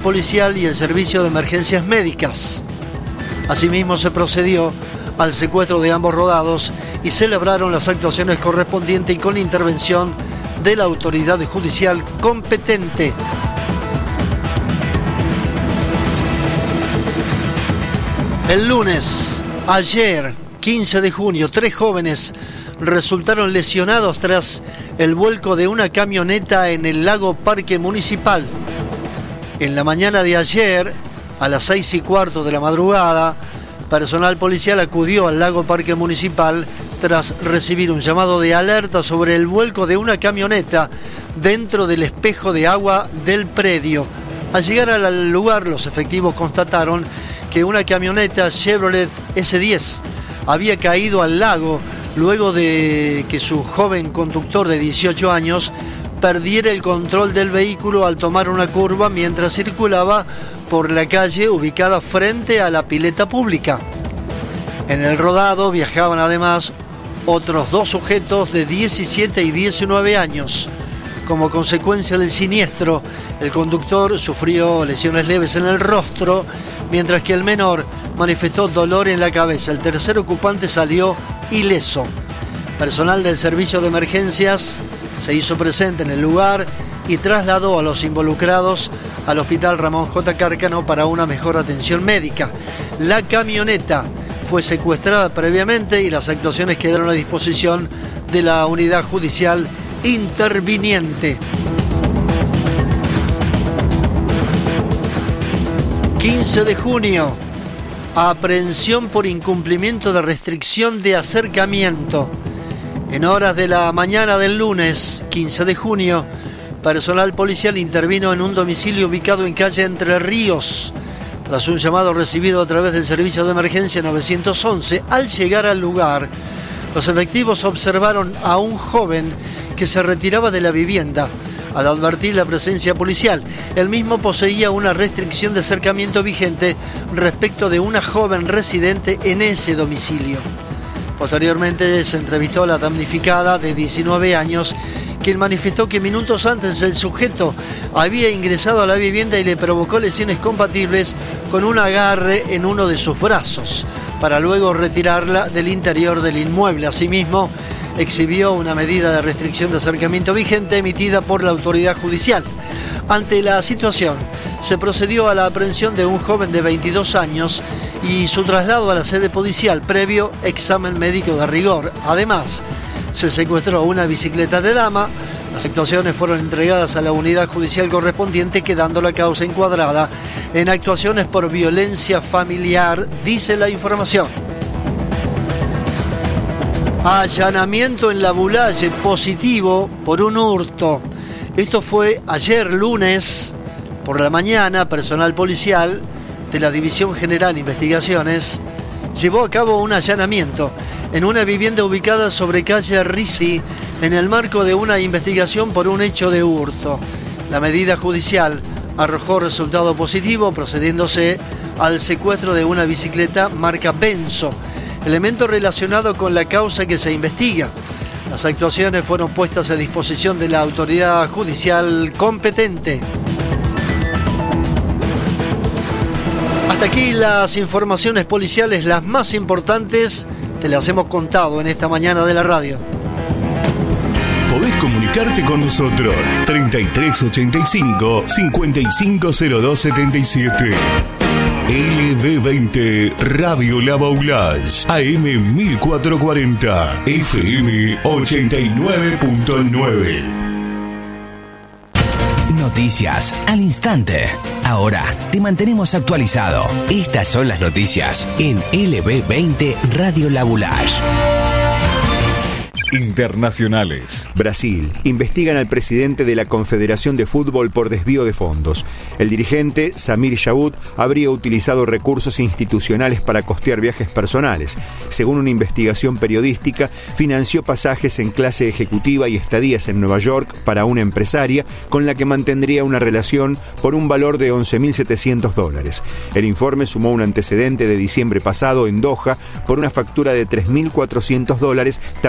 policial y el servicio de emergencias médicas. Asimismo, se procedió al secuestro de ambos rodados y celebraron las actuaciones correspondientes y con intervención de la autoridad judicial competente. El lunes, ayer, 15 de junio, 3 jóvenes resultaron lesionados tras el vuelco de una camioneta en el lago Parque Municipal. En la mañana de ayer, a las 6:15 de la madrugada, personal policial acudió al lago Parque Municipal tras recibir un llamado de alerta sobre el vuelco de una camioneta dentro del espejo de agua del predio. Al llegar al lugar, los efectivos constataron que una camioneta Chevrolet S10 había caído al lago luego de que su joven conductor de 18 años perdiera el control del vehículo al tomar una curva mientras circulaba por la calle ubicada frente a la pileta pública. En el rodado viajaban además otros 2 sujetos de 17 y 19 años. Como consecuencia del siniestro, el conductor sufrió lesiones leves en el rostro, mientras que el menor manifestó dolor en la cabeza. El tercer ocupante salió ileso. Personal del servicio de emergencias se hizo presente en el lugar y trasladó a los involucrados al Hospital Ramón J. Cárcano para una mejor atención médica. La camioneta fue secuestrada previamente y las actuaciones quedaron a disposición de la unidad judicial interviniente. 15 de junio, aprehensión por incumplimiento de restricción de acercamiento. En horas de la mañana del lunes, 15 de junio, personal policial intervino en un domicilio ubicado en calle Entre Ríos. Tras un llamado recibido a través del servicio de emergencia 911, al llegar al lugar, los efectivos observaron a un joven que se retiraba de la vivienda. Al advertir la presencia policial, el mismo poseía una restricción de acercamiento vigente respecto de una joven residente en ese domicilio. Posteriormente se entrevistó a la damnificada de 19 años, quien manifestó que minutos antes el sujeto había ingresado a la vivienda y le provocó lesiones compatibles con un agarre en uno de sus brazos, para luego retirarla del interior del inmueble. Asimismo, exhibió una medida de restricción de acercamiento vigente emitida por la autoridad judicial. Ante la situación, se procedió a la aprehensión de un joven de 22 años y su traslado a la sede policial previo examen médico de rigor. Además, se secuestró una bicicleta de dama. Las actuaciones fueron entregadas a la unidad judicial correspondiente, quedando la causa encuadrada en actuaciones por violencia familiar, dice la información. Allanamiento en La Bulaye, positivo por un hurto. Esto fue ayer lunes por la mañana. Personal policial de la División General de Investigaciones llevó a cabo un allanamiento en una vivienda ubicada sobre calle Risi en el marco de una investigación por un hecho de hurto. La medida judicial arrojó resultado positivo, procediéndose al secuestro de una bicicleta marca Benzo, elemento relacionado con la causa que se investiga. Las actuaciones fueron puestas a disposición de la autoridad judicial competente. Hasta aquí las informaciones policiales, las más importantes, te las hemos contado en esta mañana de la radio. Podés comunicarte con nosotros. 3385-550277. LB20 Radio La Baulage, AM 1440, FM 89.9. Noticias al instante. Ahora te mantenemos actualizado. Estas son las noticias en LB20 Radio La Baulage. Internacionales. Brasil. Investigan al presidente de la Confederación de Fútbol por desvío de fondos. El dirigente, Samir Yahoud, habría utilizado recursos institucionales para costear viajes personales. Según una investigación periodística, financió pasajes en clase ejecutiva y estadías en Nueva York para una empresaria con la que mantendría una relación por un valor de $11.700. El informe sumó un antecedente de diciembre pasado en Doha por una factura de $3.400 también enviada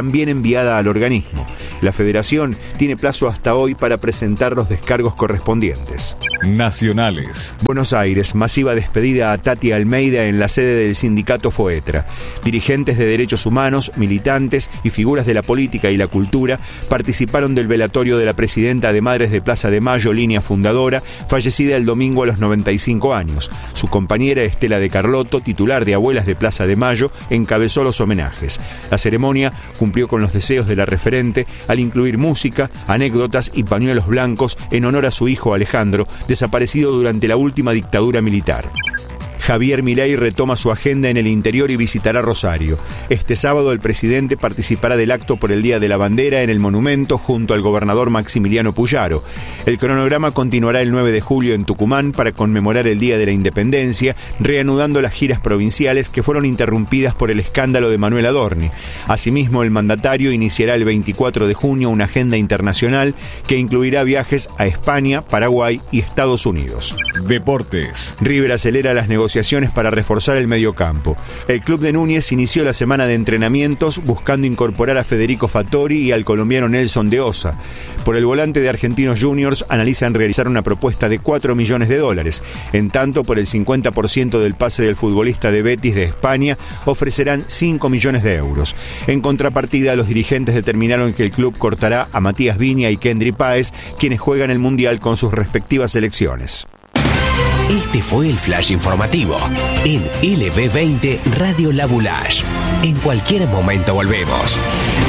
enviada al organismo. La Federación tiene plazo hasta hoy para presentar los descargos correspondientes. Nacionales. Buenos Aires, masiva despedida a Tati Almeida en la sede del sindicato FOETRA. Dirigentes de derechos humanos, militantes y figuras de la política y la cultura participaron del velatorio de la presidenta de Madres de Plaza de Mayo, línea fundadora, fallecida el domingo a los 95 años. Su compañera Estela de Carlotto, titular de Abuelas de Plaza de Mayo, encabezó los homenajes. La ceremonia cumplió con los deseos de la referente al incluir música, anécdotas y pañuelos blancos en honor a su hijo Alejandro, desaparecido durante la última dictadura militar. Javier Milei retoma su agenda en el interior y visitará Rosario. Este sábado el presidente participará del acto por el Día de la Bandera en el monumento junto al gobernador Maximiliano Puyaro. El cronograma continuará el 9 de julio en Tucumán para conmemorar el Día de la Independencia, reanudando las giras provinciales que fueron interrumpidas por el escándalo de Manuel Adorni. Asimismo, el mandatario iniciará el 24 de junio una agenda internacional que incluirá viajes a España, Paraguay y Estados Unidos. Deportes. River acelera las negociaciones para reforzar el mediocampo. El club de Núñez inició la semana de entrenamientos buscando incorporar a Federico Fattori y al colombiano Nelson de Osa. Por el volante de Argentinos Juniors analizan realizar una propuesta de $4 millones. En tanto, por el 50% del pase del futbolista de Betis de España ofrecerán 5 millones de euros. En contrapartida, los dirigentes determinaron que el club cortará a Matías Viña y Kendry Páez, quienes juegan el Mundial con sus respectivas selecciones. Este fue el flash informativo en LB20 Radio La Boulage. En cualquier momento volvemos.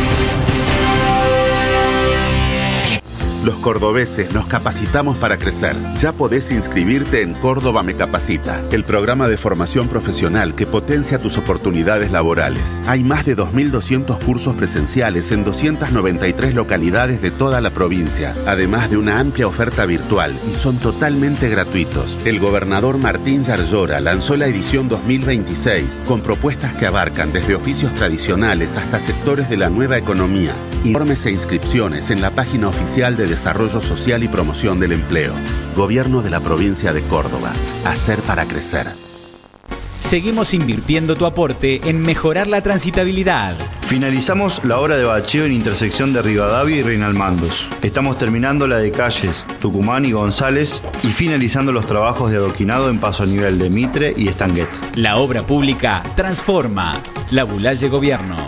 Los cordobeses nos capacitamos para crecer. Ya podés inscribirte en Córdoba Me Capacita, el programa de formación profesional que potencia tus oportunidades laborales. Hay más de 2.200 cursos presenciales en 293 localidades de toda la provincia, además de una amplia oferta virtual, y son totalmente gratuitos. El gobernador Martín Yarlora lanzó la edición 2026 con propuestas que abarcan desde oficios tradicionales hasta sectores de la nueva economía. Informes e inscripciones en la página oficial de Desarrollo Social y Promoción del Empleo. Gobierno de la Provincia de Córdoba. Hacer para crecer. Seguimos invirtiendo tu aporte en mejorar la transitabilidad. Finalizamos la obra de bacheo en intersección de Rivadavia y Reinalmandos. Estamos terminando la de calles Tucumán y González y finalizando los trabajos de adoquinado en paso a nivel de Mitre y Estanguet. La obra pública transforma. La Boulage Gobierno.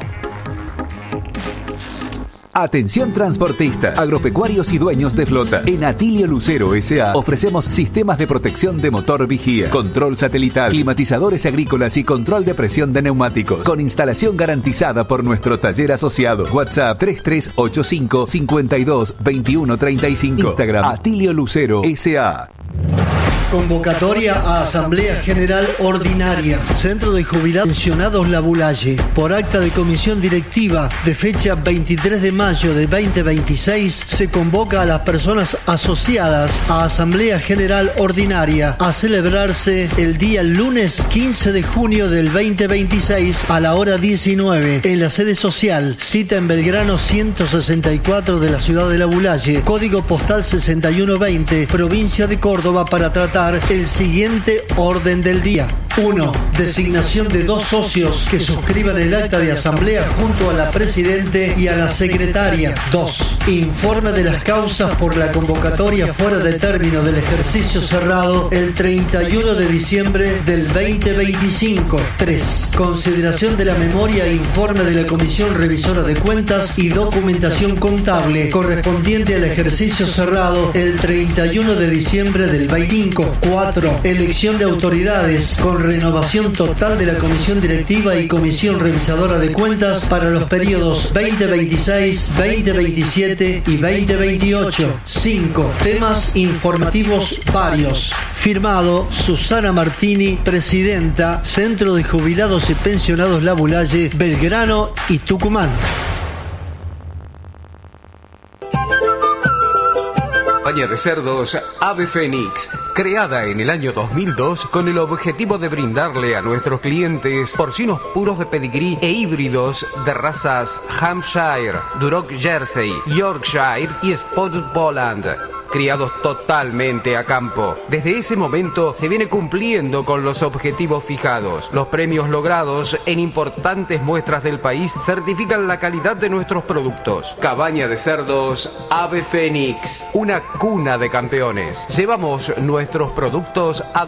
Atención transportistas, agropecuarios y dueños de flotas. En Atilio Lucero S.A. ofrecemos sistemas de protección de motor vigía, control satelital, climatizadores agrícolas y control de presión de neumáticos, con instalación garantizada por nuestro taller asociado. WhatsApp 3385 52 21 35. Instagram Atilio Lucero S.A. Convocatoria a Asamblea General Ordinaria, Centro de Jubilados Pensionados La Boulage, por acta de comisión directiva de fecha 23 de mayo de 2026, se convoca a las personas asociadas a Asamblea General Ordinaria a celebrarse el día lunes 15 de junio del 2026 a la hora 19 en la sede social, cita en Belgrano 164 de la ciudad de La Boulage, código postal 6120, provincia de Córdoba, para tratar el siguiente orden del día. 1. Designación de 2 socios que suscriban el acta de asamblea junto a la presidente y a la secretaria. 2. Informe de las causas por la convocatoria fuera de término del ejercicio cerrado el 31 de diciembre del 2025. 3. Consideración de la memoria e informe de la Comisión Revisora de Cuentas y documentación contable correspondiente al ejercicio cerrado el 31 de diciembre del 25. 4. Elección de autoridades con renovación total de la Comisión Directiva y Comisión Revisadora de Cuentas para los periodos 2026, 2027 y 2028. 5. Temas informativos varios. Firmado Susana Martini, presidenta, Centro de Jubilados y Pensionados La Boulage, Belgrano y Tucumán. Campaña de cerdos Ave Fénix, creada en el año 2002 con el objetivo de brindarle a nuestros clientes porcinos puros de pedigrí e híbridos de razas Hampshire, Duroc Jersey, Yorkshire y Spotted Poland. criados totalmente a campo. Desde ese momento se viene cumpliendo con los objetivos fijados. Los premios logrados en importantes muestras del país certifican la calidad de nuestros productos. Cabaña de cerdos Ave Fénix, una cuna de campeones. Llevamos nuestros productos a